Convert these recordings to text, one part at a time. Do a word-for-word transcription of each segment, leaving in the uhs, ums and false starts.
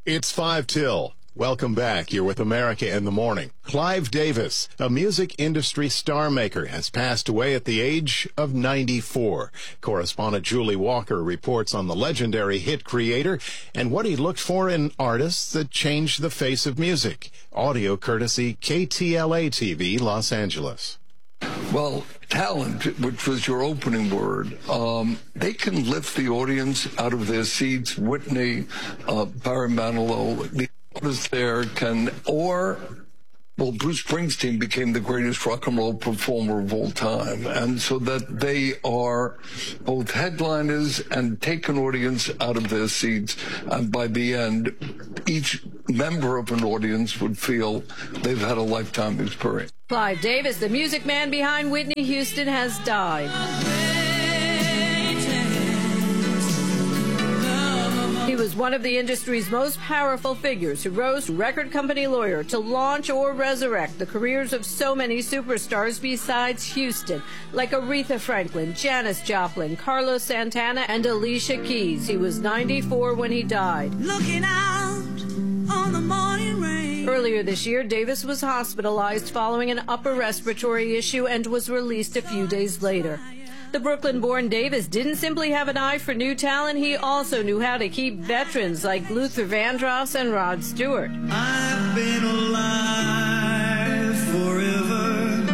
It's five till. Welcome back. You're with America in the Morning. Clive Davis, a music industry star maker, has passed away at the age of ninety-four. Correspondent Julie Walker reports on the legendary hit creator and what he looked for in artists that changed the face of music. Audio courtesy K T L A T V, Los Angeles. Well, talent, which was your opening word, um, they can lift the audience out of their seats. Whitney, uh, Barry Manilow, the artists there can, or, well, Bruce Springsteen became the greatest rock and roll performer of all time. And so that they are both headliners and take an audience out of their seats. And by the end, each member of an audience would feel they've had a lifetime experience. Clive Davis, the music man behind Whitney Houston, has died. He was one of the industry's most powerful figures who rose to record company lawyer to launch or resurrect the careers of so many superstars besides Houston, like Aretha Franklin, Janis Joplin, Carlos Santana, and Alicia Keys. He was ninety-four when he died. Looking out on the morning rain. Earlier this year, Davis was hospitalized following an upper respiratory issue and was released a few days later. The Brooklyn-born Davis didn't simply have an eye for new talent, he also knew how to keep veterans like Luther Vandross and Rod Stewart. I've been alive forever,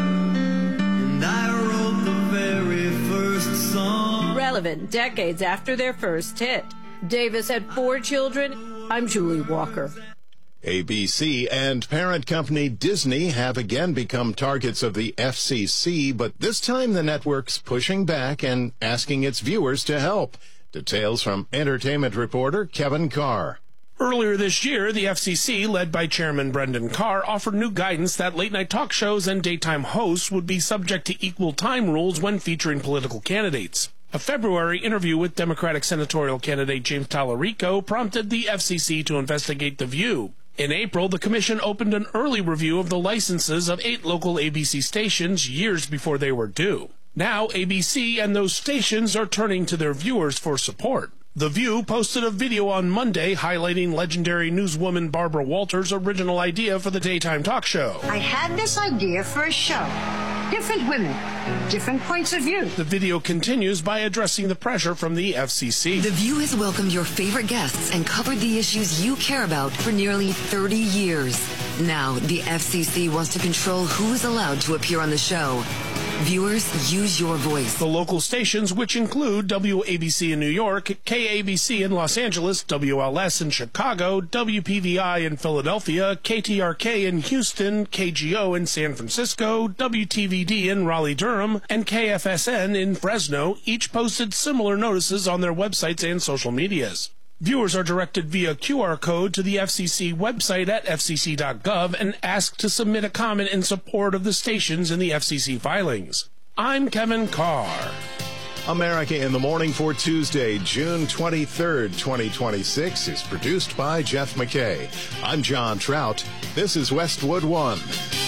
and I wrote the very first song. Relevant decades after their first hit. Davis had four children. I'm Julie Walker. A B C and parent company Disney have again become targets of the F C C, but this time the network's pushing back and asking its viewers to help. Details from entertainment reporter Kevin Carr. Earlier this year, the F C C, led by Chairman Brendan Carr, offered new guidance that late-night talk shows and daytime hosts would be subject to equal time rules when featuring political candidates. A February interview with Democratic senatorial candidate James Tallarico prompted the F C C to investigate The View. In April, the commission opened an early review of the licenses of eight local A B C stations years before they were due. Now, A B C and those stations are turning to their viewers for support. The View posted a video on Monday highlighting legendary newswoman Barbara Walters' original idea for the daytime talk show. I had this idea for a show. Different women, different points of view. The video continues by addressing the pressure from the F C C. The View has welcomed your favorite guests and covered the issues you care about for nearly thirty years. Now, the F C C wants to control who is allowed to appear on the show. Viewers, use your voice. The local stations, which include W A B C in New York, K A B C in Los Angeles, W L S in Chicago, W P V I in Philadelphia, K T R K in Houston, K G O in San Francisco, W T V D in Raleigh-Durham, and K F S N in Fresno, each posted similar notices on their websites and social medias. Viewers are directed via Q R code to the F C C website at f c c dot gov and asked to submit a comment in support of the stations in the F C C filings. I'm Kevin Carr. America in the Morning for Tuesday, June twenty-third, twenty twenty-six is produced by Jeff McKay. I'm John Trout. This is Westwood One.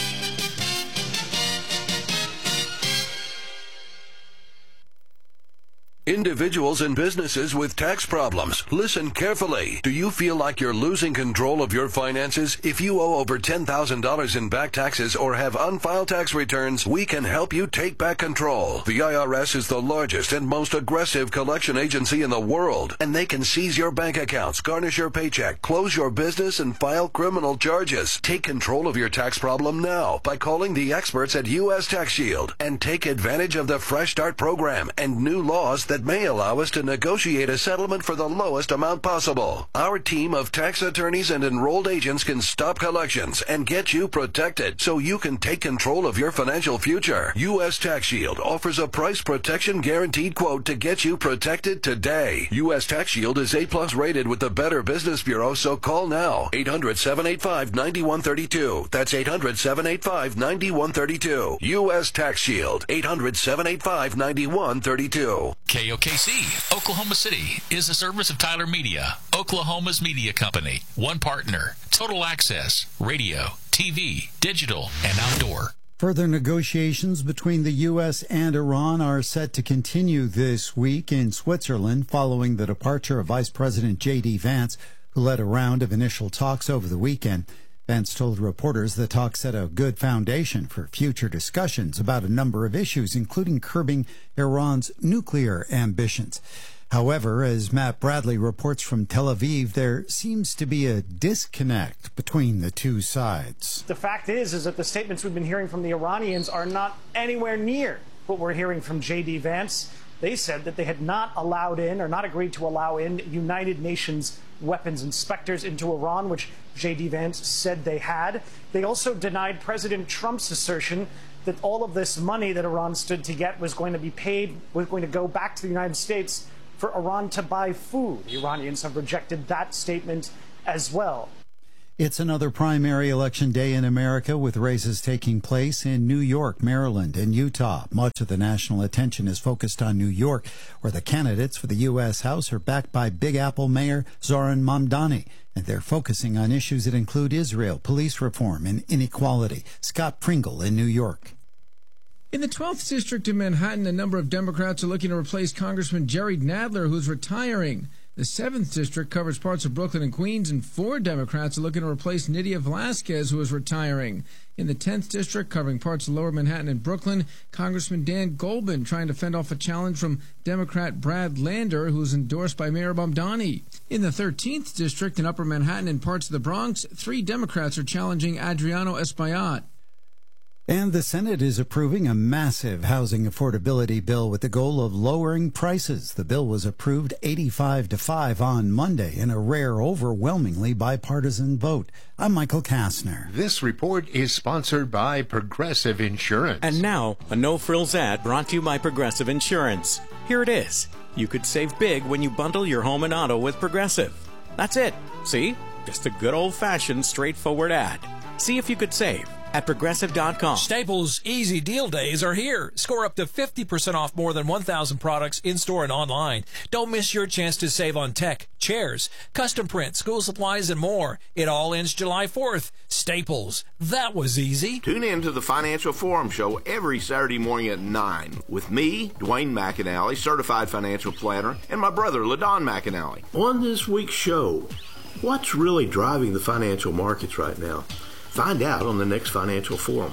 Individuals and businesses with tax problems, listen carefully. Do you feel like you're losing control of your finances? If you owe over ten thousand dollars in back taxes or have unfiled tax returns, we can help you take back control. The I R S is the largest and most aggressive collection agency in the world, and they can seize your bank accounts, garnish your paycheck, close your business, and file criminal charges. Take control of your tax problem now by calling the experts at U S Tax Shield and take advantage of the Fresh Start program and new laws that may allow us to negotiate a settlement for the lowest amount possible. Our team of tax attorneys and enrolled agents can stop collections and get you protected so you can take control of your financial future. U S Tax Shield offers a price protection guaranteed quote to get you protected today. U S Tax Shield is A plus rated with the Better Business Bureau, so call now. eight hundred, seven eight five, nine one three two. That's eight hundred, seven eight five, nine one three two. U S Tax Shield. eight hundred, seven eight five, nine one three two. K O K C, Oklahoma City, is a service of Tyler Media, Oklahoma's media company. One partner, total access, radio, T V, digital, and outdoor. Further negotiations between the U S and Iran are set to continue this week in Switzerland following the departure of Vice President J D Vance, who led a round of initial talks over the weekend. Vance told reporters the talks set a good foundation for future discussions about a number of issues, including curbing Iran's nuclear ambitions. However, as Matt Bradley reports from Tel Aviv, there seems to be a disconnect between the two sides. The fact is, is that the statements we've been hearing from the Iranians are not anywhere near what we're hearing from J D Vance. They said that they had not allowed in or not agreed to allow in United Nations weapons inspectors into Iran, which J D Vance said they had. They also denied President Trump's assertion that all of this money that Iran stood to get was going to be paid, was going to go back to the United States for Iran to buy food. The Iranians have rejected that statement as well. It's another primary election day in America, with races taking place in New York, Maryland, and Utah. Much of the national attention is focused on New York, where the candidates for the U S House are backed by Big Apple Mayor Zohran Mamdani, and they're focusing on issues that include Israel, police reform, and inequality. Scott Pringle in New York. In the twelfth District of Manhattan, a number of Democrats are looking to replace Congressman Jerry Nadler, who's retiring. The seventh District covers parts of Brooklyn and Queens, and four Democrats are looking to replace Nydia Velázquez, who is retiring. In the tenth District, covering parts of Lower Manhattan and Brooklyn, Congressman Dan Goldman trying to fend off a challenge from Democrat Brad Lander, who is endorsed by Mayor Mamdani. In the thirteenth District, in Upper Manhattan and parts of the Bronx, three Democrats are challenging Adriano Espaillat. And the Senate is approving a massive housing affordability bill with the goal of lowering prices. The bill was approved eighty-five to five on Monday in a rare, overwhelmingly bipartisan vote. I'm Michael Kastner. This report is sponsored by Progressive Insurance. And now, a no-frills ad brought to you by Progressive Insurance. Here it is. You could save big when you bundle your home and auto with Progressive. That's it. See? Just a good old-fashioned, straightforward ad. See if you could save at Progressive dot com. Staples Easy Deal Days are here. Score up to fifty percent off more than one thousand products in-store and online. Don't miss your chance to save on tech, chairs, custom print, school supplies, and more. It all ends July fourth. Staples. That was easy. Tune in to the Financial Forum Show every Saturday morning at nine with me, Dwayne McAnally, certified financial planner, and my brother, LaDon McAnally. On this week's show, what's really driving the financial markets right now? Find out on the next Financial Forum.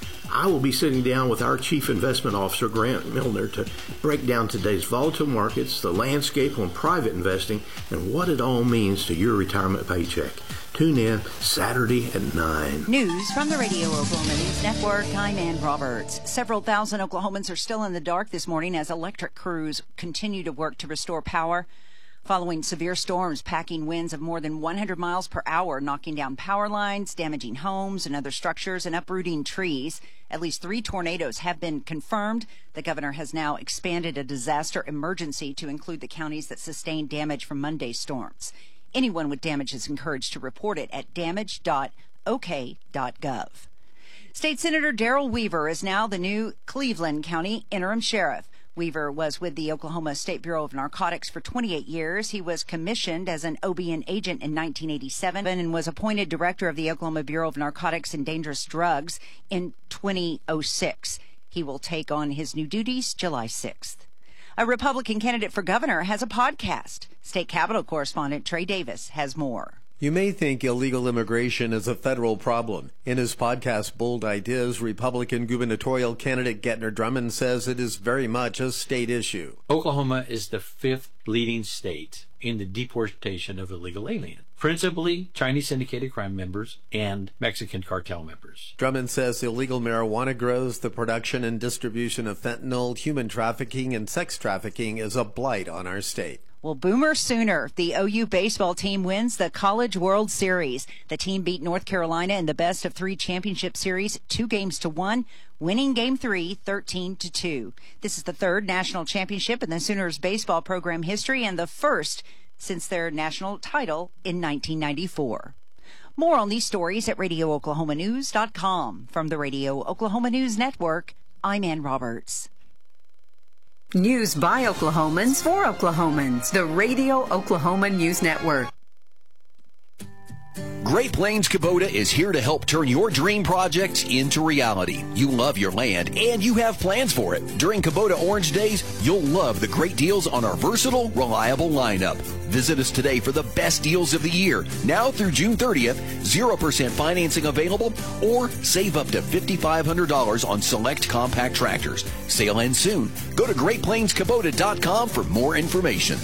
I will be sitting down with our Chief Investment Officer, Grant Milner, to break down today's volatile markets, the landscape on private investing, and what it all means to your retirement paycheck. Tune in Saturday at nine. News from the Radio Oklahoma News Network. I'm Ann Roberts. Several thousand Oklahomans are still in the dark this morning as electric crews continue to work to restore power following severe storms packing winds of more than one hundred miles per hour, knocking down power lines, damaging homes and other structures, and uprooting trees. At least three tornadoes have been confirmed. The governor has now expanded a disaster emergency to include the counties that sustained damage from Monday's storms. Anyone with damage is encouraged to report it at damage dot o k dot gov. State Senator Darrell Weaver is now the new Cleveland County interim sheriff. Weaver was with the Oklahoma State Bureau of Narcotics for twenty-eight years. He was commissioned as an O B N agent in nineteen eighty-seven and was appointed director of the Oklahoma Bureau of Narcotics and Dangerous Drugs in two thousand six. He will take on his new duties July sixth. A Republican candidate for governor has a podcast. State Capitol correspondent Trey Davis has more. You may think illegal immigration is a federal problem. In his podcast, Bold Ideas, Republican gubernatorial candidate Gettner Drummond says it is very much a state issue. Oklahoma is the fifth leading state in the deportation of illegal aliens, principally Chinese syndicated crime members and Mexican cartel members. Drummond says illegal marijuana grows, the production and distribution of fentanyl, human trafficking, and sex trafficking is a blight on our state. Well, Boomer Sooner, the O U baseball team, wins the College World Series. The team beat North Carolina in the best of three championship series, two games to one, winning game three, thirteen to two. This is the third national championship in the Sooners baseball program history and the first since their national title in nineteen ninety-four. More on these stories at radio oklahoma news dot com. From the Radio Oklahoma News Network, I'm Ann Roberts. News by Oklahomans for Oklahomans. The Radio Oklahoma News Network. Great Plains Kubota is here to help turn your dream projects into reality. You love your land and you have plans for it. During Kubota Orange Days, you'll love the great deals on our versatile, reliable lineup. Visit us today for the best deals of the year. Now through June thirtieth, zero percent financing available, or save up to five thousand five hundred dollars on select compact tractors. Sale ends soon. Go to great plains kubota dot com for more information.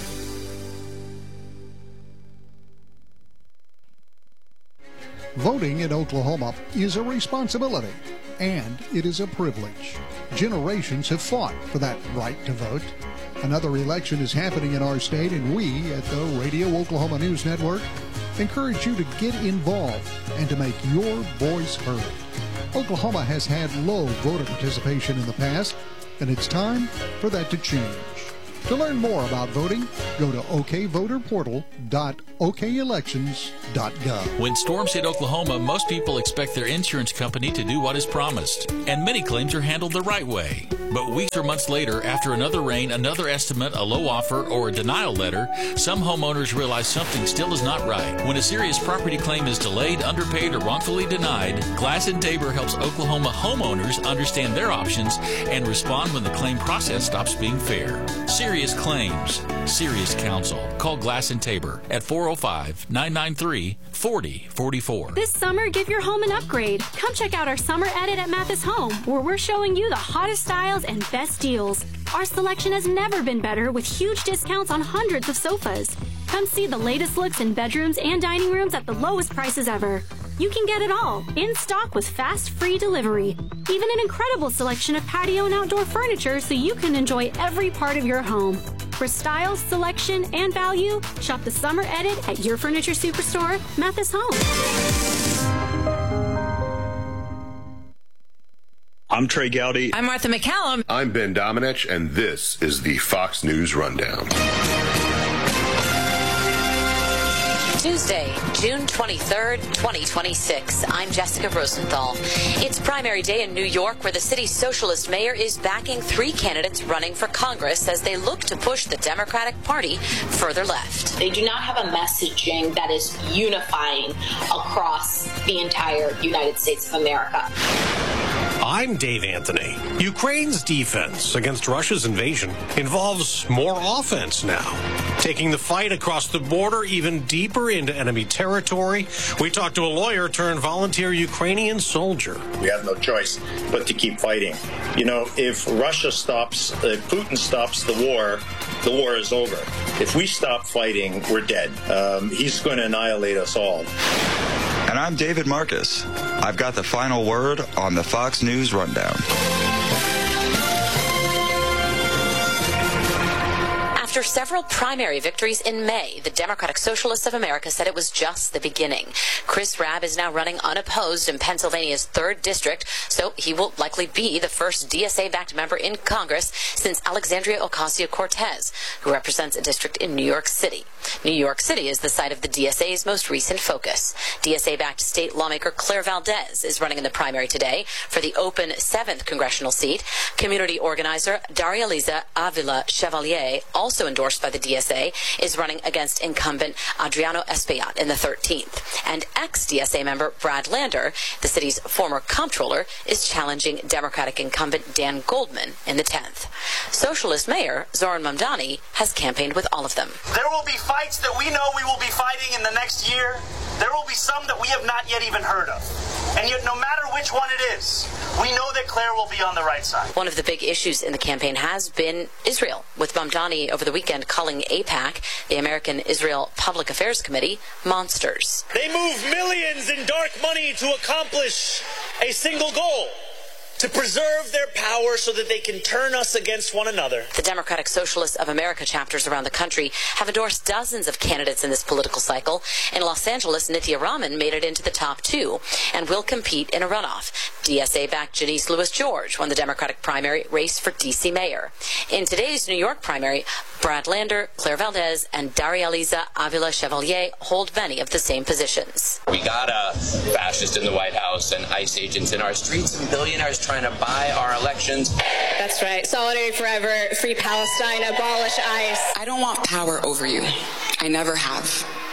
Voting in Oklahoma is a responsibility, and it is a privilege. Generations have fought for that right to vote. Another election is happening in our state, and we at the Radio Oklahoma News Network encourage you to get involved and to make your voice heard. Oklahoma has had low voter participation in the past, and it's time for that to change. To learn more about voting, go to o k voter portal dot o k elections dot gov. When storms hit Oklahoma, most people expect their insurance company to do what is promised, and many claims are handled the right way. But weeks or months later, after another rain, another estimate, a low offer, or a denial letter, some homeowners realize something still is not right. When a serious property claim is delayed, underpaid, or wrongfully denied, Glass and Tabor helps Oklahoma homeowners understand their options and respond when the claim process stops being fair. Serious claims, serious counsel. Call Glass and Tabor at four oh five, nine nine three, four oh four four. This summer, give your home an upgrade. Come check out our summer edit at Mathis Home, where we're showing you the hottest styles and best deals. Our selection has never been better, with huge discounts on hundreds of sofas. Come see the latest looks in bedrooms and dining rooms at the lowest prices ever. You can get it all, in stock with fast, free delivery. Even an incredible selection of patio and outdoor furniture so you can enjoy every part of your home. For style, selection, and value, shop the summer edit at your furniture superstore, Mathis Home. I'm Trey Gowdy. I'm Martha McCallum. I'm Ben Domenech, and this is the Fox News Rundown. Tuesday, June twenty-third, twenty twenty-six. I'm Jessica Rosenthal. It's primary day in New York, where the city's socialist mayor is backing three candidates running for Congress as they look to push the Democratic Party further left. They do not have a messaging that is unifying across the entire United States of America. I'm Dave Anthony. Ukraine's defense against Russia's invasion involves more offense now, taking the fight across the border even deeper into enemy territory. We talked to a lawyer turned volunteer Ukrainian soldier. We have no choice but to keep fighting. You know, if Russia stops, if Putin stops the war, the war is over. If we stop fighting, we're dead. Um, he's going to annihilate us all. And I'm David Marcus. I've got the final word on the Fox News Rundown. After several primary victories in May, the Democratic Socialists of America said it was just the beginning. Chris Rabb is now running unopposed in Pennsylvania's third district, so he will likely be the first D S A-backed member in Congress since Alexandria Ocasio-Cortez, who represents a district in New York City. New York City is the site of the D S A's most recent focus. D S A-backed state lawmaker Claire Valdez is running in the primary today for the open seventh congressional seat. Community organizer Daria Liza Avila Chevalier, also endorsed by the D S A, is running against incumbent Adriano Espaillat in the thirteenth. And ex-D S A member Brad Lander, the city's former comptroller, is challenging Democratic incumbent Dan Goldman in the tenth. Socialist Mayor Zoran Mamdani has campaigned with all of them. There will be fights that we know we will be fighting in the next year. There will be some that we have not yet even heard of. And yet, no matter which one it is, we know that Claire will be on the right side. One of the big issues in the campaign has been Israel, with Mamdani over the weekend calling AIPAC, the American Israel Public Affairs Committee, monsters. They move millions in dark money to accomplish a single goal: to preserve their power so that they can turn us against one another. The Democratic Socialists of America chapters around the country have endorsed dozens of candidates in this political cycle. In Los Angeles, Nithya Raman made it into the top two and will compete in a runoff. D S A-backed Janice Lewis-George won the Democratic primary race for D C mayor. In today's New York primary, Brad Lander, Claire Valdez, and Daria Liza Avila Chevalier hold many of the same positions. We got a fascist in the White House and ICE agents in our streets and billionaires trying to buy our elections. That's right. Solidarity forever, free Palestine, abolish ICE. I don't want power over you. I never have. I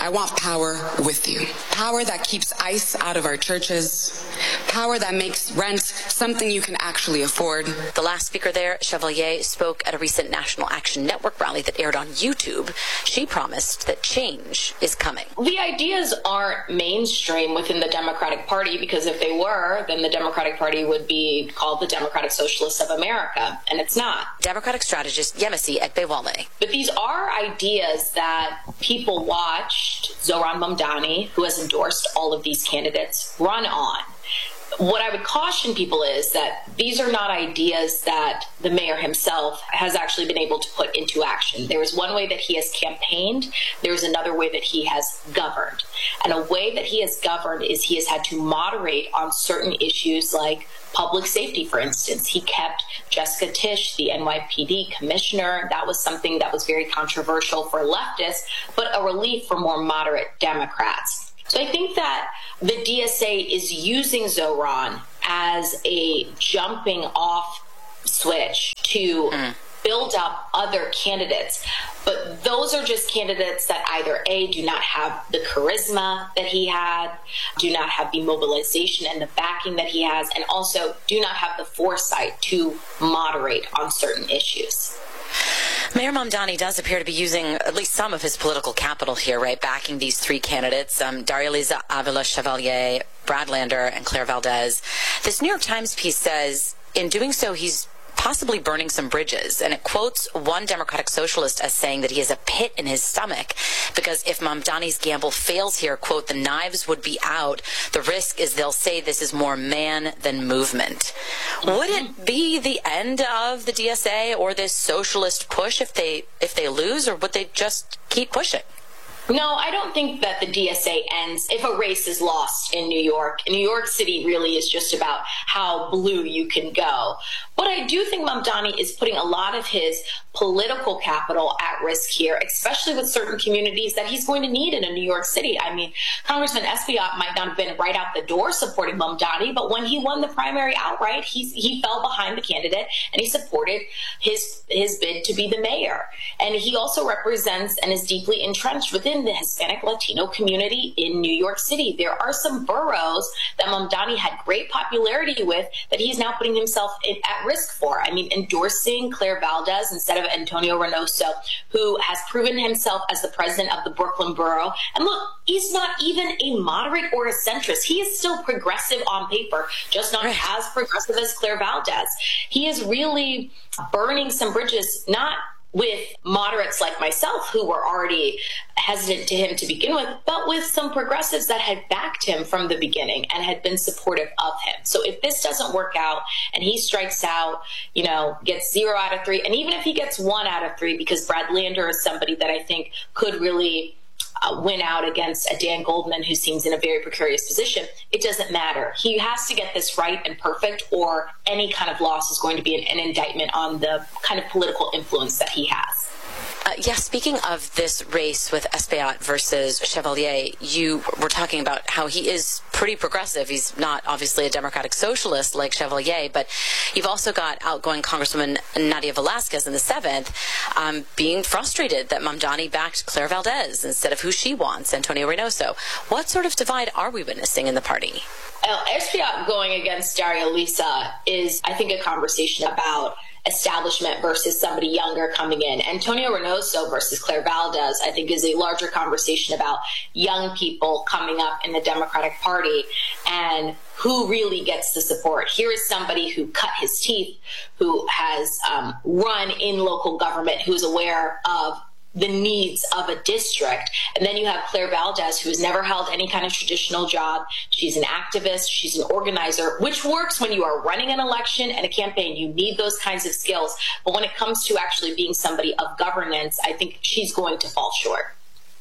I want power with you. Power that keeps ICE out of our churches. Power that makes rent something you can actually afford. The last speaker there, Chevalier, spoke at a recent National Action Network rally that aired on YouTube. She promised that change is coming. The ideas aren't mainstream within the Democratic Party, because if they were, then the Democratic Party would be called the Democratic Socialists of America, and it's not. Democratic strategist Yemisi Ekbewale. But these are ideas that people watched Zohran Mamdani, who has endorsed all of these candidates, run on. What I would caution people is that these are not ideas that the mayor himself has actually been able to put into action. There is one way that he has campaigned. There is another way that he has governed. And a way that he has governed is he has had to moderate on certain issues like public safety, for instance. He kept Jessica Tisch, the N Y P D commissioner. That was something that was very controversial for leftists, but a relief for more moderate Democrats. So I think that the D S A is using Zohran as a jumping off switch to mm. build up other candidates. But those are just candidates that either A, do not have the charisma that he had, do not have the mobilization and the backing that he has, and also do not have the foresight to moderate on certain issues. Mayor Mamdani does appear to be using at least some of his political capital here, right, backing these three candidates, um, Daria-Liza Avila Chevalier, Brad Lander, and Claire Valdez. This New York Times piece says in doing so, he's possibly burning some bridges, and it quotes one Democratic socialist as saying that he has a pit in his stomach because if Mamdani's gamble fails here, quote, the knives would be out. The risk is they'll say this is more man than movement. Mm-hmm. Would it be the end of the D S A or this socialist push if they if they lose, or would they just keep pushing? No, I don't think that the D S A ends if a race is lost in New York. New York City really is just about how blue you can go. But I do think Mamdani is putting a lot of his political capital at risk here, especially with certain communities that he's going to need in a New York City. I mean, Congressman Espaillat might not have been right out the door supporting Mamdani, but when he won the primary outright, he, he fell behind the candidate and he supported his, his bid to be the mayor. And he also represents and is deeply entrenched within the Hispanic Latino community in New York City. There are some boroughs that Mamdani had great popularity with that he's now putting himself in, at risk for. I mean, endorsing Claire Valdez instead of Antonio Reynoso, who has proven himself as the president of the Brooklyn borough. And look, he's not even a moderate or a centrist. He is still progressive on paper, just not right. as progressive as Claire Valdez. He is really burning some bridges, not with moderates like myself who were already hesitant to him to begin with, but with some progressives that had backed him from the beginning and had been supportive of him. So if this doesn't work out and he strikes out, you know, gets zero out of three, and even if he gets one out of three, because Brad Lander is somebody that I think could really Uh, win out against a Dan Goldman who seems in a very precarious position, it doesn't matter. He has to get this right and perfect, or any kind of loss is going to be an, an indictment on the kind of political influence that he has. Uh, yeah, speaking of this race with Espaillat versus Chevalier, you were talking about how he is pretty progressive. He's not obviously a Democratic socialist like Chevalier, but you've also got outgoing Congresswoman Nadia Velasquez in the seventh um, being frustrated that Mamdani backed Claire Valdez instead of who she wants, Antonio Reynoso. What sort of divide are we witnessing in the party? Uh, Espaillat going against Daria-Liza is, I think, a conversation about establishment versus somebody younger coming in. Antonio Reynoso versus Claire Valdez, I think, is a larger conversation about young people coming up in the Democratic Party and who really gets the support. Here is somebody who cut his teeth, who has um, run in local government, who is aware of the needs of a district. And then you have Claire Valdez, who has never held any kind of traditional job. She's an activist. She's an organizer, which works when you are running an election and a campaign. You need those kinds of skills. But when it comes to actually being somebody of governance, I think she's going to fall short.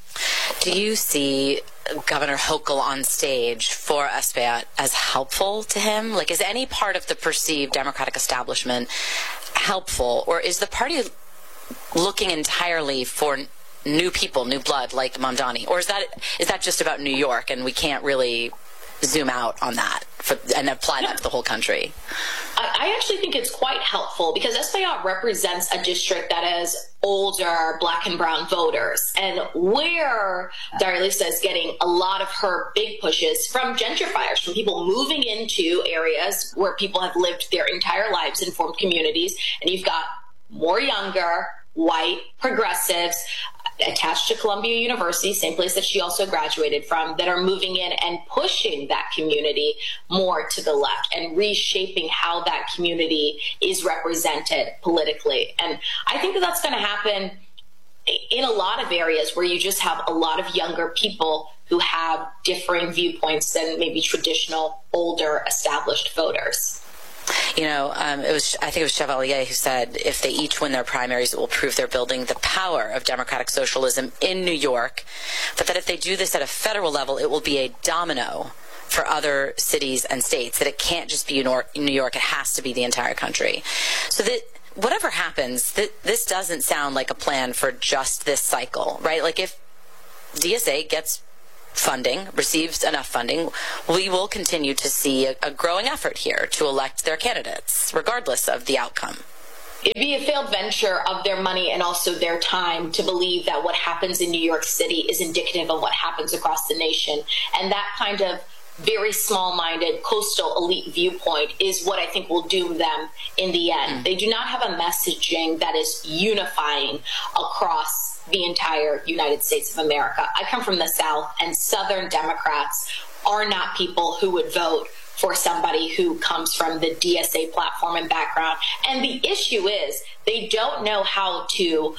Do you see Governor Hochul on stage for Espaillat as helpful to him? Like, is any part of the perceived Democratic establishment helpful, or is the party looking entirely for new people, new blood like Mamdani? Or is that is that just about New York and we can't really zoom out on that for, and apply that to the whole country? I actually think it's quite helpful because Espaillat represents a district that has older black and brown voters, and where Daria Lisa is getting a lot of her big pushes from gentrifiers, from people moving into areas where people have lived their entire lives in formed communities, and you've got more younger, white, progressives attached to Columbia University, same place that she also graduated from, that are moving in and pushing that community more to the left and reshaping how that community is represented politically. And I think that that's going to happen in a lot of areas where you just have a lot of younger people who have differing viewpoints than maybe traditional, older, established voters. You know, um, it was, I think it was Chevalier who said if they each win their primaries, it will prove they're building the power of democratic socialism in New York, but that if they do this at a federal level, it will be a domino for other cities and states, that it can't just be New York, it has to be the entire country. So that whatever happens, th- this doesn't sound like a plan for just this cycle, right? Like if D S A gets funding, receives enough funding, we will continue to see a, a growing effort here to elect their candidates, regardless of the outcome. It'd be a failed venture of their money and also their time to believe that what happens in New York City is indicative of what happens across the nation. And that kind of very small-minded coastal elite viewpoint is what I think will doom them in the end. Mm. They do not have a messaging that is unifying across the entire United States of America. I come from the South, and Southern Democrats are not people who would vote for somebody who comes from the D S A platform and background. And the issue is they don't know how to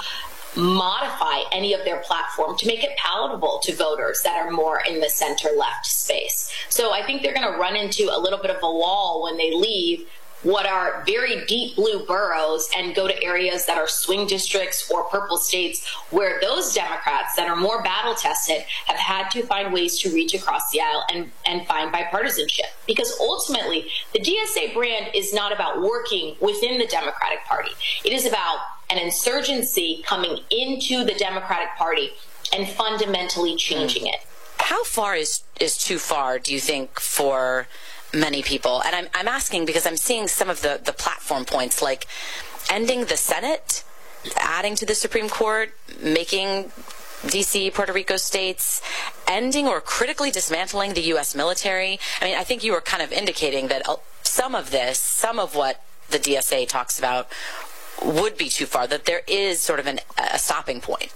modify any of their platform to make it palatable to voters that are more in the center-left space. So I think they're going to run into a little bit of a wall when they leave what are very deep blue boroughs and go to areas that are swing districts or purple states where those Democrats that are more battle tested have had to find ways to reach across the aisle and, and find bipartisanship. Because ultimately, the D S A brand is not about working within the Democratic Party. It is about an insurgency coming into the Democratic Party and fundamentally changing it. How far is, is too far, do you think, for many people? And I'm, I'm asking because I'm seeing some of the, the platform points, like ending the Senate, adding to the Supreme Court, making D C, Puerto Rico states, ending or critically dismantling the U S military. I mean, I think you were kind of indicating that some of this, some of what the D S A talks about would be too far, that there is sort of an, a stopping point.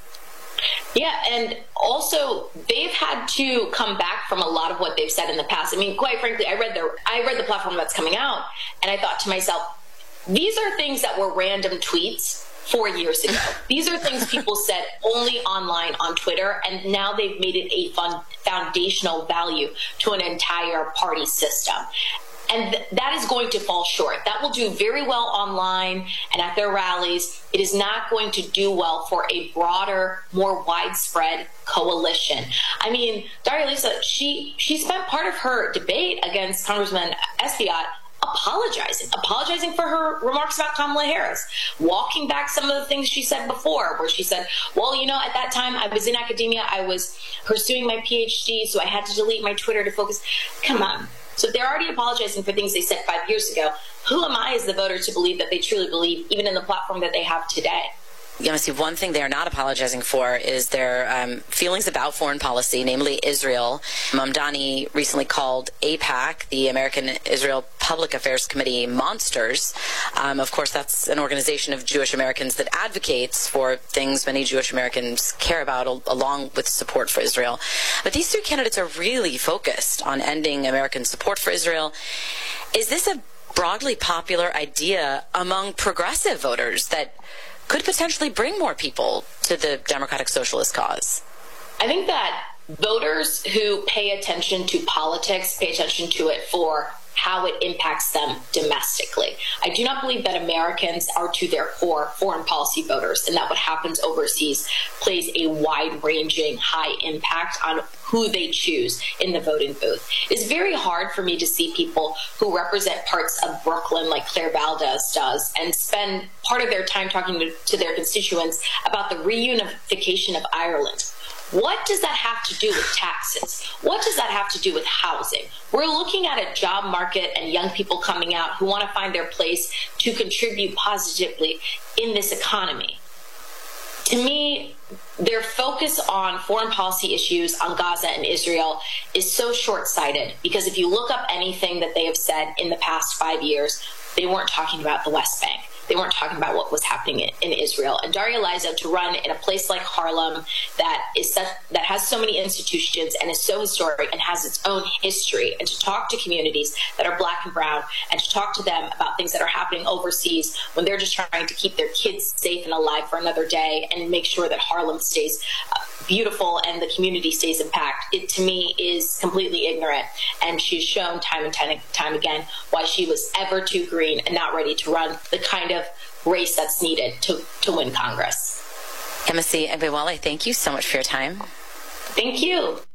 Yeah, and also they've had to come back from a lot of what they've said in the past. I mean, quite frankly, I read the I read the platform that's coming out, and I thought to myself, these are things that were random tweets four years ago. These are things people said only online on Twitter, and now they've made it a fun, foundational value to an entire party system. And th- that is going to fall short. That will do very well online and at their rallies. It is not going to do well for a broader, more widespread coalition. I mean, Daria Lisa, she, she spent part of her debate against Congressman Espaillat apologizing, apologizing for her remarks about Kamala Harris, walking back some of the things she said before, where she said, well, you know, at that time I was in academia, I was pursuing my P H D, so I had to delete my Twitter to focus. Come on. So if they're already apologizing for things they said five years ago, who am I as the voter to believe that they truly believe, even in the platform that they have today? You know, see, one thing they are not apologizing for is their um, feelings about foreign policy, namely Israel. Mamdani recently called AIPAC, the American Israel Public Affairs Committee, monsters. Um, of course, that's an organization of Jewish Americans that advocates for things many Jewish Americans care about, al- along with support for Israel. But these three candidates are really focused on ending American support for Israel. Is this a broadly popular idea among progressive voters that could potentially bring more people to the Democratic Socialist cause? I think that voters who pay attention to politics pay attention to it for how it impacts them domestically. I do not believe that Americans are to their core foreign policy voters, and that what happens overseas plays a wide-ranging, high impact on who they choose in the voting booth. It's very hard for me to see people who represent parts of Brooklyn like Claire Valdez does and spend part of their time talking to, to their constituents about the reunification of Ireland. What does that have to do with taxes? What does that have to do with housing? We're looking at a job market and young people coming out who want to find their place to contribute positively in this economy. To me, their focus on foreign policy issues on Gaza and Israel is so short-sighted, because if you look up anything that they have said in the past five years, they weren't talking about the West Bank. They weren't talking about what was happening in, in Israel. And Daria Liza, to run in a place like Harlem that is such, that has so many institutions and is so historic and has its own history, and to talk to communities that are black and brown, and to talk to them about things that are happening overseas when they're just trying to keep their kids safe and alive for another day and make sure that Harlem stays uh, beautiful and the community stays intact, it to me is completely ignorant. And she's shown time and time, time again why she was ever too green and not ready to run the kind of race that's needed to, to win Congress. Kemisi Egbewale, thank you so much for your time. Thank you.